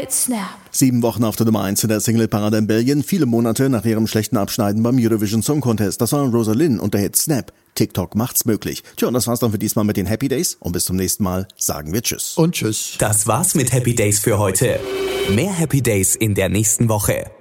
Hit Snap. 7 Wochen auf der Nummer 1 in der Singleparade in Belgien, viele Monate nach ihrem schlechten Abschneiden beim Eurovision Song Contest. Das waren Rosalind und der Hit Snap. TikTok macht's möglich. Tja, und das war's dann für diesmal mit den Happy Days. Und bis zum nächsten Mal sagen wir Tschüss. Und Tschüss. Das war's mit Happy Days für heute. Mehr Happy Days in der nächsten Woche.